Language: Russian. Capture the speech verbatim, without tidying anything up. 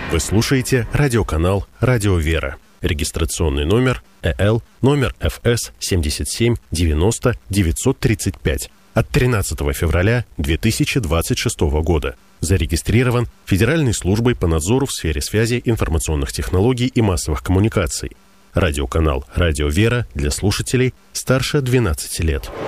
Вы слушаете радиоканал «Радио Вера». Регистрационный номер э эл, номер эф эс семьдесят семь девяносто девятьсот тридцать пять от тринадцатого февраля две тысячи двадцать шестого года. Зарегистрирован Федеральной службой по надзору в сфере связи, информационных технологий и массовых коммуникаций. Радиоканал «Радио Вера» для слушателей старше двенадцати лет.